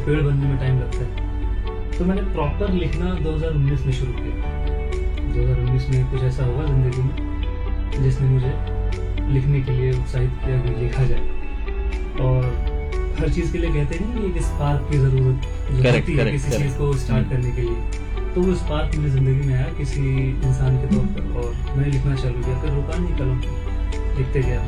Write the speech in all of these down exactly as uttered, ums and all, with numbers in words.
पेड़ बनने में टाइम लगता है। तो मैंने प्रॉपर लिखना दो हज़ार उन्नीस में शुरू किया। दो हज़ार उन्नीस में कुछ ऐसा हुआ जिंदगी में जिसने मुझे लिखने के लिए उत्साहित किया कि लिखा जाए। और हर चीज़ के लिए कहते नहीं एक स्पार्क की जरूरत होती है किसी चीज़ को स्टार्ट करने के लिए। तो वो स्पार्क मेरी जिंदगी में आया किसी इंसान के तौर पर, और मैंने लिखना चालू किया। फिर रुका नहीं, कलम लिखते गया।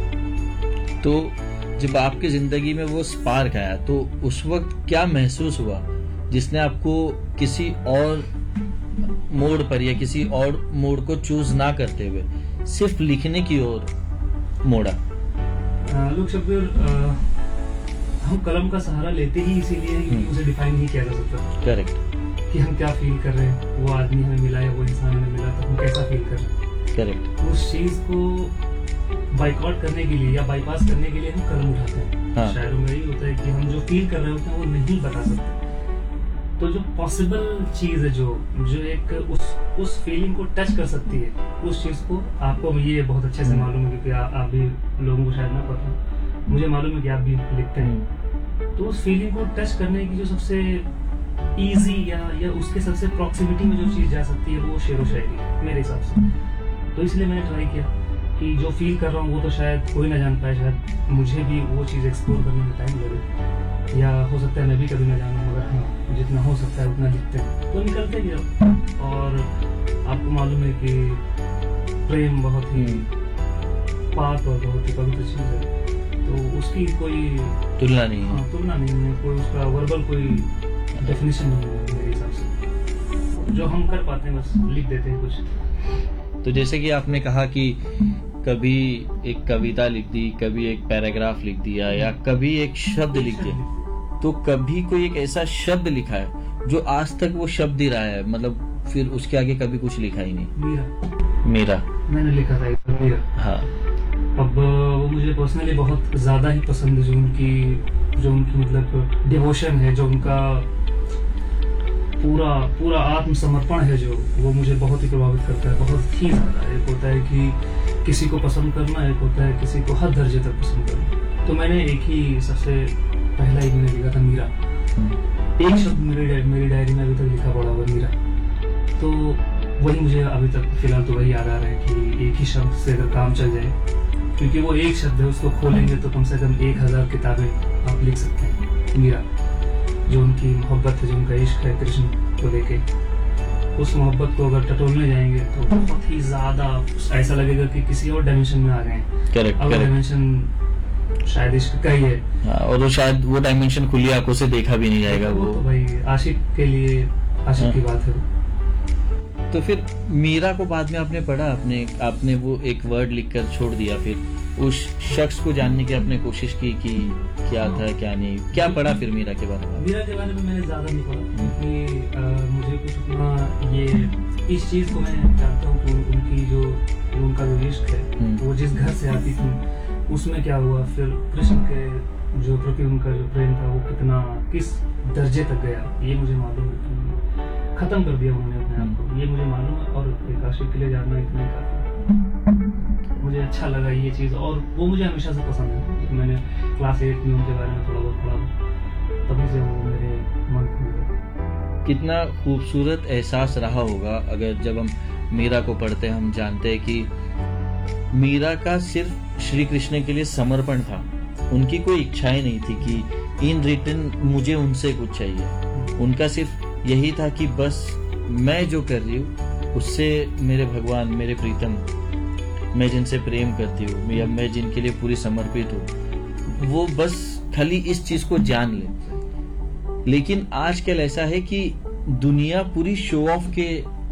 तो जब आपकी जिंदगी में वो स्पार्क आया तो उस वक्त क्या महसूस हुआ जिसने आपको किसी और मोड़ पर या किसी और मोड़ को चूज ना करते हुए सिर्फ लिखने की ओर मोड़ा? लोग शब्बीर, हम कलम का सहारा लेते ही इसीलिए है कि उसे डिफाइन नहीं किया जा सकता। करेक्ट। कि हम क्या फील कर रहे हैं, वो आदमी हमें मिला या वो इंसान हमें मिला तो हम कैसा फील कर रहे हैं। करेक्ट। उस चीज को बाइकआउट करने के लिए या बाईपास करने के लिए हम कलम उठाते हैं। हाँ। शायरों में यही होता है कि हम जो फील कर रहे होते हैं वो नहीं बता सकते। तो जो पॉसिबल चीज है जो जो एक उस उस फीलिंग को टच कर सकती है, उस चीज को आपको ये बहुत अच्छे से मालूम है क्योंकि आ, आप भी लोगों को शायद ना पता, मुझे मालूम है कि आप भी लिखते हैं। तो उस फीलिंग को टच करने की जो सबसे इजी या या उसके सबसे प्रॉक्सिमिटी में जो चीज जा सकती है वो शेर व शायरी है मेरे हिसाब से। तो इसलिए मैंने ट्राई किया कि जो फील कर रहा हूँ वो तो शायद कोई ना जान पाए, शायद मुझे भी वो चीज एक्सप्लोर करने में टाइम लगे, या हो सकता है मैं भी कभी ना जानूँ, मगर हाँ जितना हो सकता है उतना लिखते हैं तो निकलते ही अब। और आपको मालूम है कि प्रेम बहुत ही पाक और बहुत ही पवित्र चीज है, तो उसकी कोई तुलना नहीं है। हाँ, तुलना नहीं है, कोई उसका वर्बल कोई डेफिनेशन नहीं है मेरे हिसाब से। जो हम कर पाते हैं बस लिख देते हैं कुछ। तो जैसे कि आपने कहा कि कभी एक कविता लिख दी, कभी एक पैराग्राफ लिख दिया या कभी एक शब्द लिख दिया, तो कभी कोई एक ऐसा शब्द लिखा है जो आज तक वो शब्द ही रहा है, मतलब फिर उसके आगे कभी कुछ लिखा ही नहीं? मेरा मेरा मैंने लिखा था एक मेरा। हाँ। अब वो मुझे पर्सनली बहुत ज्यादा ही पसंद है, जो उनकी जो उनकी मतलब डिवोशन है, जो उनका पूरा पूरा आत्मसमर्पण है, जो वो मुझे बहुत ही प्रभावित करता है, बहुत ही ज्यादा। एक होता है कि किसी को पसंद करना, एक होता है किसी को हर दर्जे तक पसंद करना। तो मैंने एक ही सबसे पहला ही मैंने लिखा था मीरा। एक शब्द मेरी मेरी डायरी में अभी तक लिखा पड़ा हुआ मीरा, तो वही मुझे अभी तक फिलहाल तो वही याद आ रहा है कि एक ही शब्द से अगर काम चल जाए, क्योंकि वो एक शब्द है, उसको खोलेंगे तो कम से कम एक हजार किताबें आप लिख सकते हैं। मीरा, जो उनकी मोहब्बत है, जो उनका इश्क है कृष्ण को लेके, उस मोहब्बत को अगर टटोलने जाएंगे तो बहुत ही ज्यादा ऐसा लगेगा कि किसी और डायमेंशन में आ गए हैं। करेक्ट। अब डायमेंशन शायद इश्क का ही है। हाँ, और वो शायद वो डायमेंशन खुली आंखों से देखा भी नहीं जाएगा। वो वो तो भाई आशिक के लिए आशिक की बात है। तो फिर मीरा को बाद में आपने पढ़ा, आपने आपने वो एक वर्ड लिखकर छोड़ दिया, फिर उस शख्स को जानने की आपने कोशिश की कि क्या था क्या नहीं, क्या पढ़ा फिर मीरा के बारे में? मीरा के बारे में मैंने ज्यादा नहीं पढ़ा क्योंकि मुझे कुछ उतना ये इस चीज को मैं जानता हूँ कि उनकी जो उनका जो इश्क है वो जिस घर से आती थी उसमें क्या हुआ, फिर कृष्ण के जो प्रति उनका जो प्रेम था वो कितना किस दर्जे तक गया, ये मुझे मालूम है कि खत्म कर दिया उन्होंने अपने आप को, ये मुझे मालूम है। और एक आशिक के लिए जानना इतना काफी मुझे अच्छा लगा ये चीज, और वो मुझे हमेशा से पसंद है। मैंने क्लास एट में उनके बारे में थोड़ा बहुत पढ़ा, तभी से वो मेरे मन को। कितना खूबसूरत एहसास रहा होगा अगर जब हम मीरा को पढ़ते हैं, हम जानते हैं कि मीरा का सिर्फ श्री कृष्ण के लिए समर्पण था, उनकी कोई इच्छाएं नहीं थी कि इन रिटर्न मुझे उनसे कुछ चाहिए। उनका सिर्फ यही था कि बस मैं जो कर रही हूँ उससे मेरे भगवान, मेरे प्रीतम, मैं जिनसे प्रेम करती हूँ या मैं जिनके लिए पूरी समर्पित हूँ, वो बस खाली इस चीज को जान ले। लेकिन आजकल ऐसा है कि दुनिया पूरी शो ऑफ के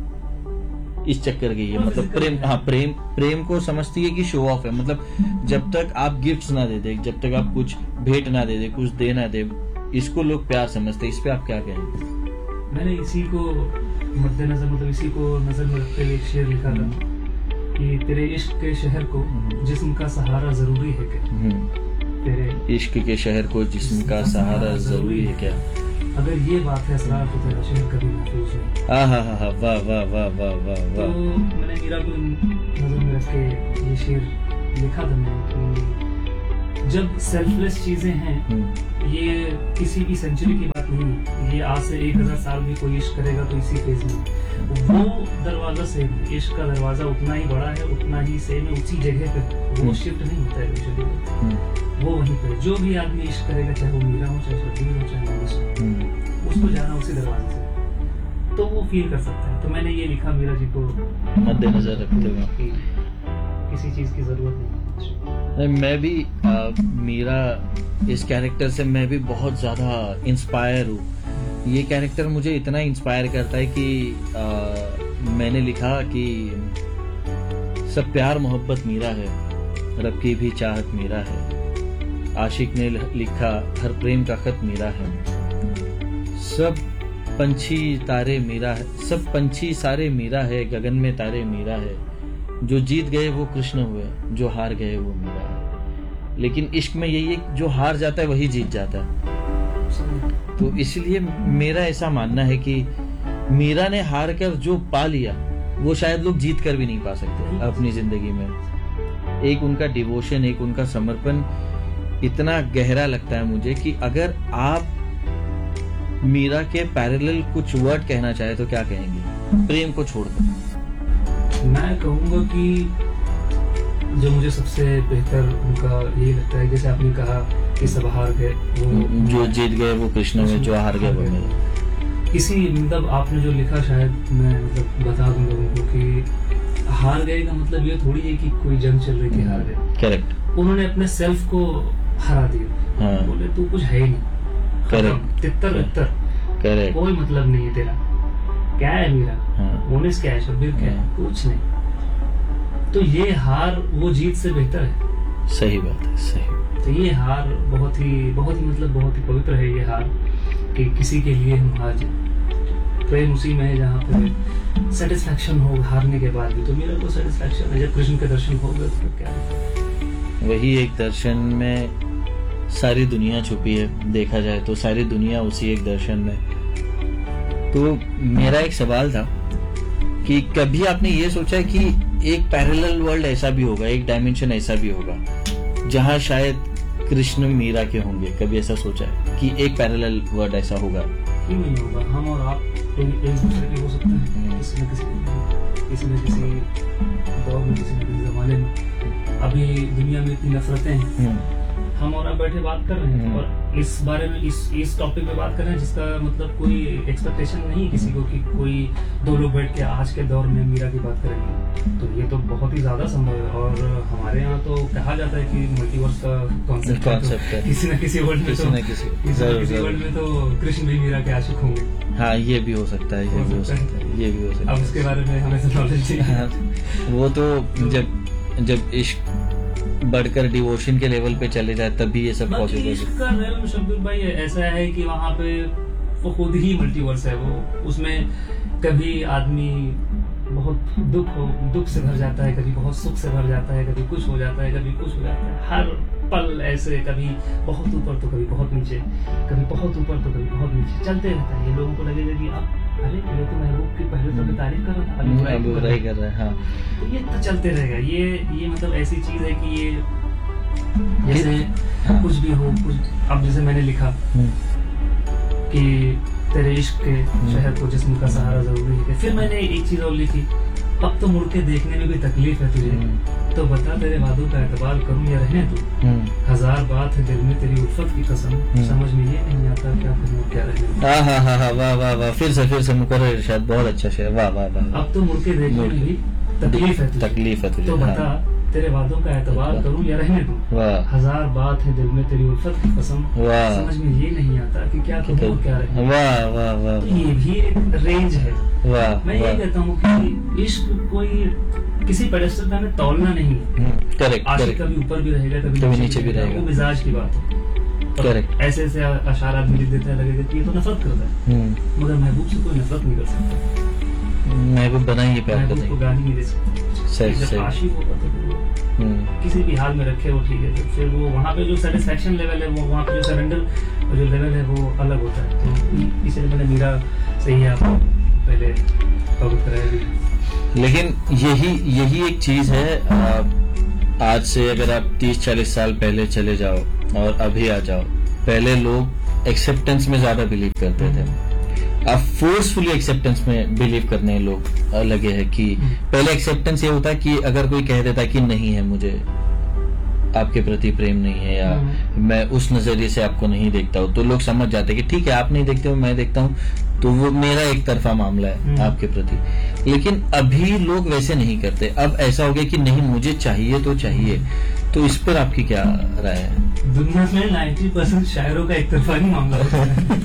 इस चक्कर गई है, मतलब प्रेम, हाँ प्रेम प्रेम को समझती है कि शो ऑफ है। मतलब जब तक आप गिफ्ट्स ना दे दे, जब तक आप कुछ भेंट ना दे दे, कुछ दे ना दे, इसको लोग प्यार समझते हैं। इस पे आप क्या कहेंगे? मैंने इसी को मद्देनजर मतलब इसी को नजर में रखते हुए एक शेर लिखा था कि तेरे इश्क के शहर को जिस्म का सहारा जरूरी है क्या, तेरे इश्क के शहर को जिस्म का सहारा जरूरी है क्या, अगर ये बात है असरार तो तेरा शहर कभी महफूज है। हाँ हाँ हाँ, वाह वाह वाह वाह वाह वाह। तो मैंने मीरा को नजर में रख के ये शेर लिखा था मैंने कि जब सेल्फलेस चीजें हैं, ये किसी भी सेंचुरी की बात नहीं है, ये आज से एक हजार साल भी कोई इश्क करेगा तो इसी फेज में वो दरवाजा सेम है, इश्क का दरवाजा उतना ही बड़ा है, उतना ही सेम है, उसी जगह पे वो शिफ्ट नहीं होता है जगह, वो वहीं पे जो भी आदमी इश्क करेगा, चाहे वो मीरा हो, चाहे शब्बीर हो, चाहे मनीष हो, उसको जाना उसी दरवाजे से, तो वो फील कर सकता है। तो मैंने ये लिखा मीरा जी को मद्देनजर रखते हुए, किसी चीज की जरूरत नहीं। मैं भी आ, मीरा इस कैरेक्टर से मैं भी बहुत ज्यादा इंस्पायर हूँ। ये कैरेक्टर मुझे इतना इंस्पायर करता है कि आ, मैंने लिखा कि सब प्यार मोहब्बत मीरा है, रब की भी चाहत मीरा है, आशिक ने लिखा हर प्रेम का खत मीरा है, सब पंछी तारे मीरा है, सब पंछी सारे मीरा है, गगन में तारे मीरा है, जो जीत गए वो कृष्ण हुए, जो हार गए वो मीरा है। लेकिन इश्क में यही है, जो हार जाता है वही जीत जाता है। तो इसलिए मेरा ऐसा मानना है कि मीरा ने हार कर जो पा लिया वो शायद लोग जीत कर भी नहीं पा सकते अपनी जिंदगी में। एक उनका डिवोशन, एक उनका समर्पण इतना गहरा लगता है मुझे कि अगर आप मीरा के पैरेलल कुछ वर्ड कहना चाहे तो क्या कहेंगे, प्रेम को छोड़कर? मैं कहूंगा कि जो मुझे सबसे बेहतर उनका यही लगता है, जैसे आपने कहा कि सब हार गए वो, जो जीत गए वो कृष्ण हुए, जो हार गए वो मेरे। इसी मतलब आपने जो लिखा, शायद मैं मतलब बता दूं लोगों को कि हार गए का मतलब ये थोड़ी है कि कोई जंग चल रही थी, हार गए। करेक्ट। उन्होंने अपने सेल्फ को हरा दिया। हाँ। बोले तू कुछ है ही नहीं, करेक्ट, तितर बितर, करेक्ट, कोई मतलब नहीं है तेरा, क्या है मेरा, मोनिस क्या है, शब्बीर क्या है, कुछ नहीं। तो ये हार वो जीत से बेहतर है। सही बात है, सही। तो ये हार बहुत ही बहुत ही मतलब बहुत ही पवित्र है ये हार, कि किसी के लिए हम हार जाए। प्रेम उसी में है जहाँ पे सेटिस्फैक्शन हो हारने के बाद भी। तो मेरा को सेटिस्फैक्शन है जब कृष्ण के दर्शन हो गए तो क्या है? वही एक दर्शन में सारी दुनिया छुपी है, देखा जाए तो सारी दुनिया उसी एक दर्शन में। तो मेरा एक सवाल था कि कभी आपने ये सोचा है कि एक पैरेलल वर्ल्ड ऐसा भी होगा, एक डायमेंशन ऐसा भी होगा जहां शायद कृष्ण मीरा के होंगे? कभी ऐसा सोचा है कि एक पैरेलल वर्ल्ड ऐसा होगा? क्यों नहीं होगा? हम और आप एक दूसरे के हो सकते हैं, किसी न किसी किसी न किसी दौर में, किसी न किसी जमाने में। अभी दुनिया में इतनी नफरतें हैं, हम और आप बैठे बात कर रहे हैं और इस बारे में इस इस टॉपिक पे बात कर रहे हैं जिसका मतलब कोई एक्सपेक्टेशन नहीं किसी को कि कोई दो लोग बैठ के आज के दौर में मीरा की बात करेंगे। तो ये तो बहुत ही ज्यादा संभव है। और हमारे यहाँ तो कहा जाता है कि मल्टीवर्स का कॉन्सेप्ट कॉन्सेप्ट है, किसी न किसी वर्ल्ड में तो किसी किसी वर्ल्ड में तो कृष्ण भी मीरा के आशिक होंगे। हाँ, ये भी हो सकता है, ये भी हो सकता है, ये भी हो सकता है। अब इसके बारे में हमें तो नॉलेज नहीं। वो तो जब जब इश्क बढ़कर डिवोशन के लेवल पे चले जाए तभी ये सब पॉसिबल है। इश्क का लेवल शब्बीर भाई ऐसा है कि वहाँ पे वो खुद ही मल्टीवर्स है। वो उसमें कभी आदमी बहुत दुख हो दुख से भर जाता है, कभी बहुत सुख से भर जाता है, कभी कुछ हो जाता है, कभी कुछ हो जाता है। हर पल ऐसे, कभी बहुत ऊपर तो कभी बहुत नीचे, कभी बहुत ऊपर तो कभी बहुत नीचे चलते रहता है। ये लोगों को लगेगा कि आप अरे ये तो महबूब की पहले तो मैं तारीफ कर रहा था, अभी अभी बुराई कर रहा है। हाँ, तो ये तो चलते रहेगा। ये ये मतलब ऐसी चीज है कि ये जैसे हाँ। कुछ भी हो कुछ। अब जैसे मैंने लिखा कि तेरे इश्क के शहर को जिस्म का सहारा जरूरी है, फिर मैंने एक चीज और लिखी, अब तो मुड़ के देखने में भी तकलीफ है तुझे, तो बता तेरे वादों का एतबार करूं या रहने दूं। हजार बात है दिल में तेरी उल्फत की कसम, समझ में ये नहीं आता क्या करूं क्या रहने। हाँ हाँ हाँ हाँ, वाह वाह वाह, फिर से फिर से मुकर्रर इरशाद, बहुत अच्छा शेर, वाह वाह वाह। अब तो मुड़ के देखने में भी तकलीफ है तकलीफ है तुझे, तो बता तेरे वादों का एतबार करूं या रहने दूं। हजार बात है दिल में तेरी उल्फत की कसम, समझ में ये नहीं आता कि क्या करूं और क्या रहने। वाह वाह वाह, तो ये भी एक रेंज है। वाह, मैं ये कहता हूँ कि इश्क कोई किसी पेडेस्टल पे हमें तौलना नहीं है। करेक्ट, आशिक कभी ऊपर भी रहेगा, कभी नीचे भी रहेगा, वो मिजाज की बात है। करेक्ट। ऐसे ऐसे अशार आदमी लिख देता है, लगेगा कि ये तो नफरत करता है, मगर महबूब से कोई नफरत नहीं कर सकता। महबूब बना ही प्यार महबूब को गाली नहीं दे सकता। सही जब सही। आशिक होगा तो किसी भी हाल में रखे वो ठीक है, तो फिर वो वहाँ पे जो सेटिस्फेक्शन लेवल है, वो वहाँ पे जो सरेंडर जो लेवल है वो अलग होता है। तो इसलिए मैंने मीरा से ही आपको पहले अवगत कराया भी। लेकिन यही यही एक चीज है, आ, आज से अगर आप तीस चालीस साल पहले चले जाओ और अभी आ जाओ, पहले लोग एक्सेप्टेंस में ज्यादा बिलीव करते थे, अब फोर्सफुली एक्सेप्टेंस में बिलीव करने लोग लगे हैं। कि पहले एक्सेप्टेंस ये होता है कि अगर कोई कह देता है कि नहीं है, मुझे आपके प्रति प्रेम नहीं है, या मैं उस नजरिए से आपको नहीं देखता हूँ, तो लोग समझ जाते हैं कि ठीक है, आप नहीं देखते हो, मैं देखता हूँ, तो वो मेरा एक तरफा मामला है आपके प्रति। लेकिन अभी लोग वैसे नहीं करते, अब ऐसा हो गया कि नहीं, मुझे चाहिए तो चाहिए। तो इस पर आपकी क्या राय है? दुनिया में नाइन्टी परसेंट शायरों का एक तरफा ही मामला होता है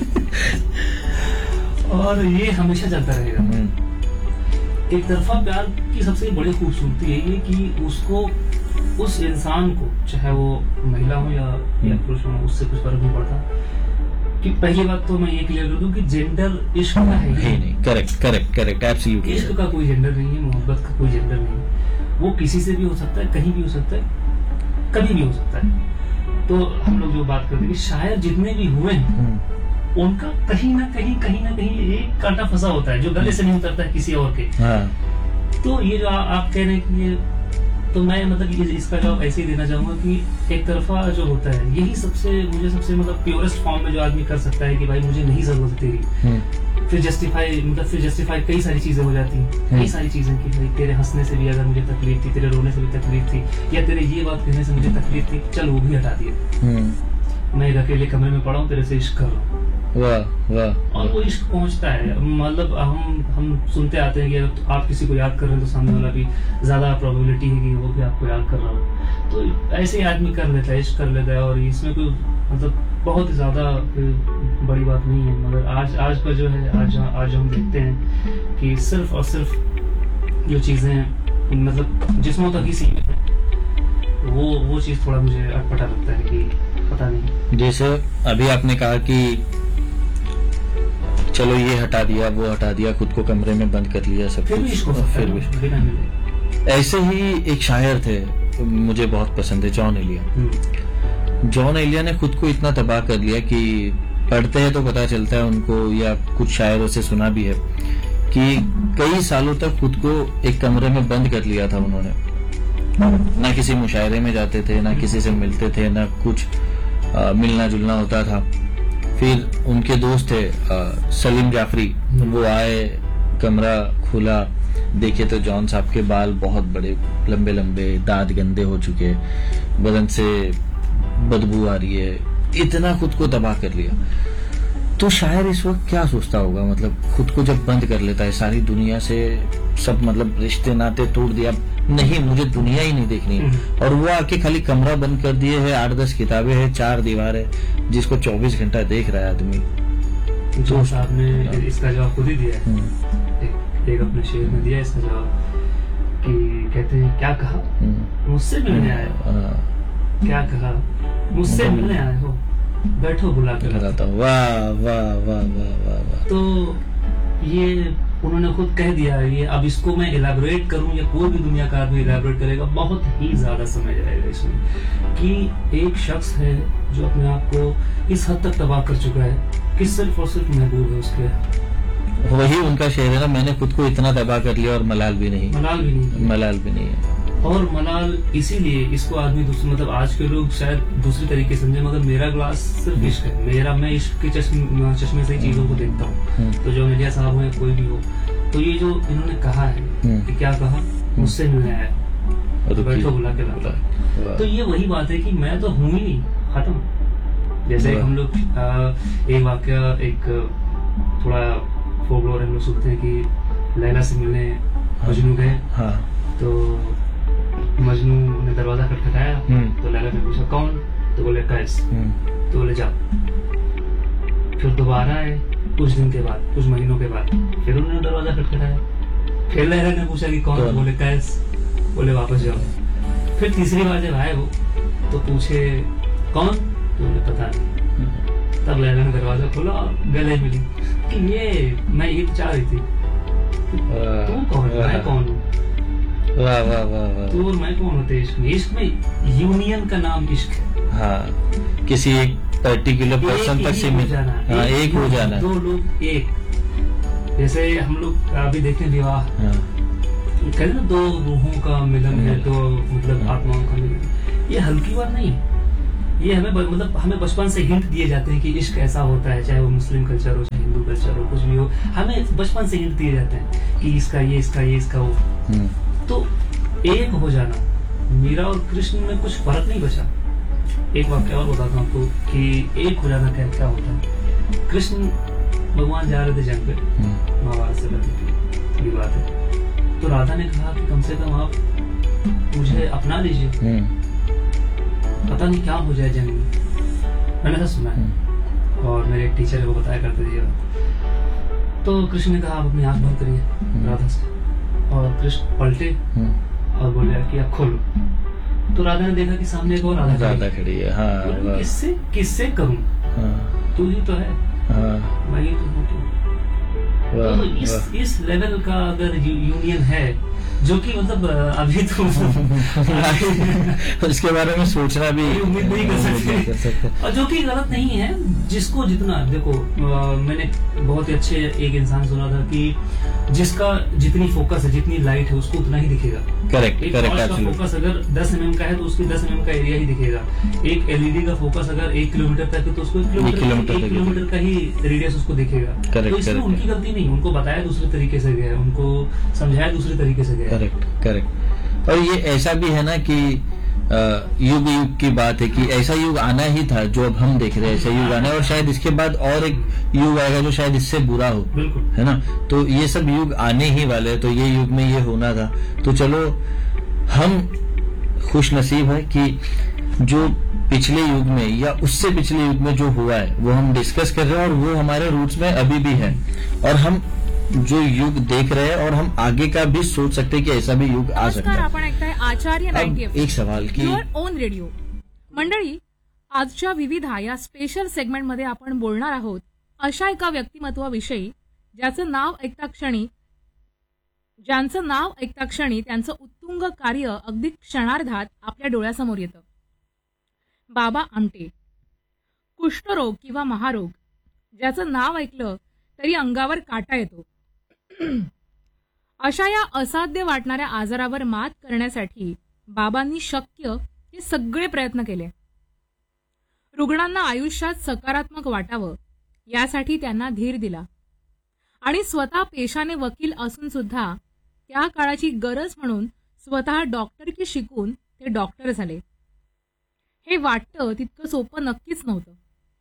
और ये हमेशा चलता रहेगा। एक तरफा प्यार की सबसे बड़ी खूबसूरती है ये कि उसको, उस इंसान को, चाहे वो महिला हो या या पुरुष हो, उससे कुछ फर्क नहीं पड़ता। कि पहली बात तो मैं ये क्लियर कर दूं कि जेंडर इश्क का है ही नहीं। Correct correct correct absolutely. इश्क का कोई जेंडर नहीं है, मोहब्बत का कोई जेंडर नहीं है। वो किसी से भी हो सकता है, कहीं भी हो सकता है, कभी भी हो सकता है। तो हम लोग जो बात करते हैं कि शायर जितने भी हुए हैं, उनका कहीं ना कहीं कहीं ना कहीं एक कांटा फंसा होता है जो गले से नहीं उतरता है किसी और के। हाँ। तो ये जो आ, आप कह रहे हैं कि ये, तो मैं मतलब ये इसका जवाब ऐसे ही देना चाहूंगा कि एक तरफा जो होता है, यही सबसे मुझे सबसे मतलब प्योरेस्ट फॉर्म में जो आदमी कर सकता है कि भाई मुझे नहीं जरूरत है तेरी। फिर जस्टिफाई मतलब फिर जस्टिफाई कई सारी चीजें हो जाती हैं, कई सारी चीजें कि भाई तेरे हंसने से भी अगर मुझे तकलीफ थी, तेरे रोने से भी तकलीफ थी, या तेरे ये बात कहने से मुझे तकलीफ थी, चल वो भी हटा दिए, मैं एक अकेले कमरे में पड़ा हूँ, तेरे से इश्क कर रहा हूँ। वाह वाह। और वो इश्क पहुंचता है। मतलब हम हम सुनते आते हैं कि आप किसी को याद कर रहे हैं तो सामने वाला भी ज्यादा प्रोबेबिलिटी है कि वो भी आपको याद कर रहा हो। तो ऐसे ही आदमी कर लेता है, इश्क कर लेता है, और इसमें कोई मतलब बहुत ज्यादा बड़ी बात नहीं है। मगर आज आज का जो है, आज आज हम देखते हैं कि सिर्फ और सिर्फ जो चीजें मतलब जिस्मों तक ही सीमित है, वो वो चीज थोड़ा मुझे अटपटा लगता है कि पता नहीं। जैसे अभी आपने कहा कि चलो ये हटा दिया, वो हटा दिया, खुद को कमरे में बंद कर लिया, सब फिर कुछ, फिर भी ऐसे ही एक शायर थे, मुझे बहुत पसंद है, जॉन एलिया। जॉन एलिया ने खुद को इतना तबाह कर लिया कि पढ़ते हैं तो पता चलता है उनको, या कुछ शायरों से सुना भी है कि कई सालों तक खुद को एक कमरे में बंद कर लिया था उन्होंने। ना किसी मुशायरे में जाते थे, ना किसी से मिलते थे, ना कुछ आ, मिलना जुलना होता था। फिर उनके दोस्त थे आ, सलीम जाफरी, वो आए, कमरा खुला, देखे तो जॉन साहब के बाल बहुत बड़े, लंबे लंबे, दांत गंदे हो चुके, बदन से बदबू आ रही है, इतना खुद को तबाह कर लिया। तो शायर इस वक्त क्या सोचता होगा? मतलब खुद को जब बंद कर लेता है, सारी दुनिया से सब मतलब रिश्ते नाते तोड़ दिया, नहीं मुझे दुनिया ही नहीं देखनी, और वो आके खाली कमरा बंद कर दिए है, आठ दस किताबें हैं, चार दीवार है, जिसको चौबीस घंटा देख रहा है आदमी। तो साहब ने इसका जवाब खुद ही दिया है, एक, एक अपने शेर में दिया इसका जवाब कि कहते हैं क्या कहा, मुझसे मिलने आए, क्या कहा, मुझसे मिलने आए हो, बैठो बुला कर लाता हूँ। वाह वाह वाह वाह वाह वाह। तो ये उन्होंने खुद कह दिया है। ये अब इसको मैं इलैबोरेट करूं या कोई भी दुनिया का आदमी इलैबोरेट करेगा, बहुत ही ज्यादा समय जाएगा इसमें, कि एक शख्स है जो अपने आप को इस हद तक तबाह कर चुका है कि सिर्फ और सिर्फ महबूब है उसके। वही उनका शेर है ना, मैंने खुद को इतना तबाह कर लिया और मलाल भी नहीं, मलाल भी नहीं, मलाल भी नहीं है। और मलाल इसीलिए इसको आदमी दूसरे मतलब आज के लोग शायद दूसरी तरीके से समझे, मगर मेरा ग्लास सिर्फ इश्क है, मेरा मैं इश्क के चश्मे चश्मे से ही चीजों को देखता हूँ। तो जो एलिया साहब है, कोई भी हो, तो ये जो इन्होंने कहा है कि क्या कहा, मुझसे मिलने आया, बैठो बुला के लाता, तो ये वही बात है कि मैं तो हूँ ही नहीं, खत्म। जैसे हम लोग एक वाक्य, एक थोड़ा फोकलोर हम लोग सुनते हैं कि लैला से मिलने मजनू गए, तो मजनू ने दरवाजा खटखटाया, तो लैला ने पूछा कौन, तो बोले कैस, तो बोले जा। फिर दोबारा आए कुछ दिन के बाद, कुछ महीनों के बाद, फिर उन्होंने दरवाजा खटखटाया, फिर लैला ने पूछा कि कौन, तो बोले कैस, बोले वापस जाओ। फिर तीसरी बार जब आए वो, तो पूछे कौन, तो बोले पता नहीं। तब लैला ने दरवाजा खोला और गले मिली कि ये मैं ये चाह रही थी, तुम कौन, मैं कौन हूँ, वाह वाह वाह वाह। तो और मैं कौन होते इश्क में, इश्क में यूनियन का नाम इश्क है। हाँ, किसी एक पर्टिकुलर पर्सन तक सीमित, हाँ एक हो जाना, दो लोग एक, जैसे हम लोग अभी देखें विवाह, कहते ना दो रूहों का मिलन है, दो मतलब आत्माओं का मिलन, ये हल्की बात नहीं है। ये हमें मतलब हमें बचपन से हिंट दिए जाते हैं कि इश्क ऐसा होता है, चाहे वो मुस्लिम कल्चर हो चाहे हिंदू कल्चर हो, कुछ भी हो, हमें बचपन से हिंट दिए जाते हैं कि इसका ये इसका ये इसका वो। तो एक हो जाना, मीरा और कृष्ण में कुछ फर्क नहीं बचा। एक वाक्य और बताता हूँ आपको कि एक हो जाना क्या क्या होता है। कृष्ण भगवान जा रहे थे जंग पे, महाभारत से लगी थी बात है, तो राधा ने कहा कि कम से कम आप मुझे अपना लीजिए, पता नहीं क्या हो जाए जंग में। मैंने ऐसा सुना है और मेरे एक टीचर है वो बताया करते थे। तो कृष्ण ने कहा आप अपनी आंख बंद करिए राधा से, और कृष्ण पलटे और बोले कि आप खोलो। तो राधा ने देखा कि सामने एक और राधा राधा खड़ी है। हाँ, किससे किससे करूं, तू ही तो है, मैं ही तो हूँ। तो इस इस लेवल का अगर यूनियन है जो कि मतलब अभी तो उसके बारे में सोचना भी उम्मीद नहीं कर सकते, कर सकते। और जो कि गलत नहीं है। जिसको जितना देखो, आ, मैंने बहुत ही अच्छे एक इंसान सुना था कि जिसका जितनी फोकस है, जितनी लाइट है, उसको उतना ही दिखेगा। करेक्ट एक करेक्ट। का फोकस अगर दस एम एम का है तो उसकी दस एम एम का एरिया ही दिखेगा। एक एलईडी का फोकस अगर एक किलोमीटर तक है तो उसको एक किलोमीटर एक किलोमीटर का ही रेडियस उसको दिखेगा। तो इसमें उनकी गलती नहीं, उनको बताया दूसरे तरीके से गया, उनको समझाया दूसरे तरीके से गया। Correct correct. और ये ऐसा भी है ना कि युग युग की बात है कि ऐसा युग आना ही था जो अब हम देख रहे हैं, ऐसा युग आना है, और शायद इसके बाद और एक युग आएगा जो शायद इससे बुरा हो, है ना। तो ये सब युग आने ही वाले हैं, तो ये युग में ये होना था। तो चलो हम खुश नसीब है कि जो पिछले युग में या उससे पिछले युग में जो हुआ है वो हम डिस्कस कर रहे हैं, और वो हमारे रूट्स में अभी भी है, और हम जो युग देख रहे हैं और हम आगे का भी सोच सकते हैं कि ऐसा भी युग आ सकता है। आपण ऐकताय आचार्य नाईन्टी एफ एम, एक सवाल की ओन रेडिओ मंडळी, आजच्या विविधा या स्पेशल सेगमेंट मध्ये आपण बोलणार आहोत अशा एका व्यक्तिमत्वाविषयी ज्याचं नाव ऐकता क्षणी ज्यांचं नाव ऐकता क्षणी त्यांचं उत्तुंग कार्य अगदी क्षणार्धात आपल्या डोळ्यासमोर येतं. बाबा आमटे. कुष्ठरोग किंवा महारोग, ज्याचं नाव ऐकलं तरी अंगावर काटा येतो. अशा या असाध्य वाटणाऱ्या आजारावर मात करण्यासाठी बाबांनी शक्य ते सगळे प्रयत्न केले. रुग्णांना आयुष्यात सकारात्मक वाटावं यासाठी त्यांना धीर दिला, आणि स्वतः पेशाने वकील असून सुद्धा त्या काळाची गरज म्हणून स्वतः डॉक्टरकी शिकून ते डॉक्टर झाले. हे वाटतं तितकं सोपं नक्कीच नव्हतं.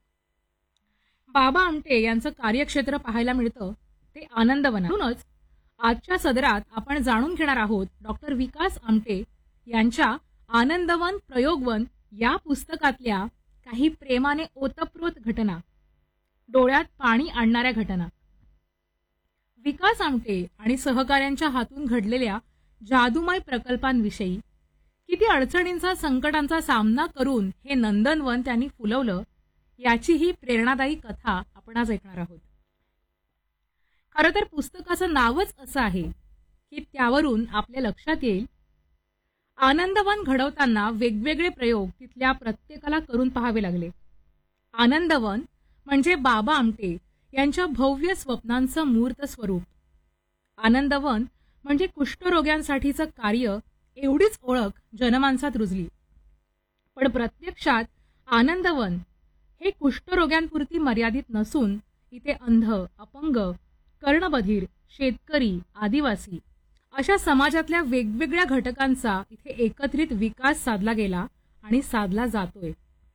बाबा आमटे यांचं कार्यक्षेत्र पाहायला मिळतं ते आनंदवनातूनच. आजच्या सदरात आपण जाणून घेणार आहोत डॉक्टर विकास आमटे यांच्या आनंदवन प्रयोगवन या पुस्तकातल्या काही प्रेमाने ओतप्रोत घटना, डोळ्यात पाणी आणणाऱ्या घटना. विकास आमटे आणि सहकाऱ्यांच्या हातून घडलेल्या जादूमय प्रकल्पांविषयी, किती अडचणींचा संकटांचा सामना करून हे नंदनवन त्यांनी फुलवलं याची ही प्रेरणादायी कथा आपण आज ऐकणार आहोत. खरं तर पुस्तकाचं नावच असं आहे की त्यावरून आपल्या लक्षात येईल आनंदवन घडवताना वेगवेगळे प्रयोग तिथल्या प्रत्येकाला करून पाहावे लागले. आनंदवन म्हणजे बाबा आमटे यांच्या भव्य स्वप्नांचं मूर्त स्वरूप. आनंदवन म्हणजे कुष्ठरोग्यांसाठीचं कार्य एवढीच ओळख जनमानसात रुजली. पण प्रत्यक्षात आनंदवन हे कुष्ठरोग्यांपुरती मर्यादित नसून इथे अंध, अपंग, कर्णबधीर, शेतकरी, आदिवासी अशा समाजातल्या वेगवेगळ्या घटकांचा इथे एकत्रित विकास साधला गेला आणि साधला जातोय.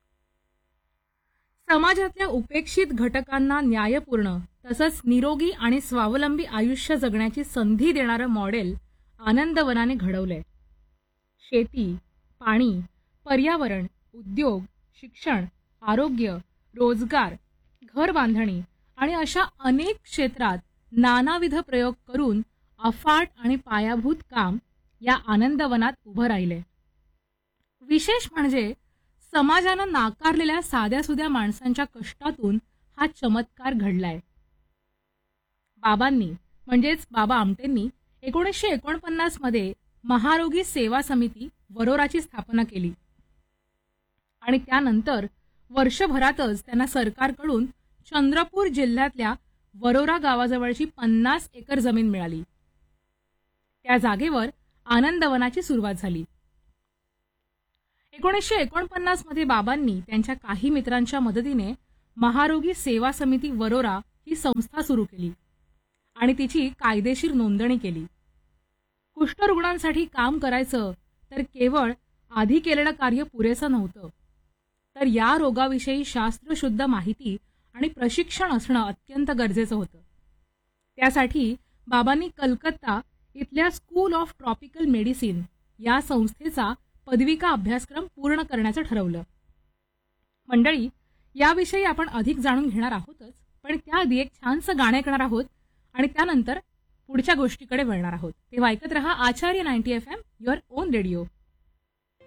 समाजातल्या उपेक्षित घटकांना न्यायपूर्ण तसंच निरोगी आणि स्वावलंबी आयुष्य जगण्याची संधी देणारं मॉडेल आनंदवनाने घडवलंय. शेती, पाणी, पर्यावरण, उद्योग, शिक्षण, आरोग्य, रोजगार, घर बांधणी आणि अशा अनेक क्षेत्रात नानाविध प्रयोग करून अफाट आणि पायाभूत काम या आनंदवनात उभं राहिले. विशेष म्हणजे समाजानं नाकारलेल्या साध्यासुध्या माणसांच्या कष्टातून हा चमत्कार घडलाय. बाबांनी म्हणजेच बाबा आमटेंनी एकोणीसशे एकोणपन्नास मध्ये महारोगी सेवा समिती वरोराची स्थापना केली आणि त्यानंतर वर्षभरातच त्यांना सरकारकडून चंद्रपूर जिल्ह्यातल्या वरोरा गावाजवळची पन्नास एकर जमीन मिळाली. त्या जागेवर आनंदवनाची सुरुवात झाली. एकोणीसशे एकोणपन्नास मध्ये बाबांनी त्यांच्या काही मित्रांच्या मदतीने महारोगी सेवा समिती वरोरा ही संस्था सुरू केली आणि तिची कायदेशीर नोंदणी केली. कुष्ठरुग्णांसाठी काम करायचं तर केवळ आधी केलेलं कार्य पुरेसं नव्हतं, तर या रोगाविषयी शास्त्रशुद्ध माहिती आणि प्रशिक्षण असणं अत्यंत गरजेचं होतं. त्यासाठी बाबांनी कलकत्ता इथल्या स्कूल ऑफ ट्रॉपिकल मेडिसिन या संस्थेचा पदविका अभ्यासक्रम पूर्ण करण्याचं ठरवलं. मंडळी, याविषयी आपण अधिक जाणून घेणार आहोतच, पण त्याआधी एक छानसं गाणं ऐकणार आहोत आणि त्यानंतर पुढच्या गोष्टीकडे वळणार आहोत. तेव्हा ऐकत रहा आचार्य ninety F M, your own radio.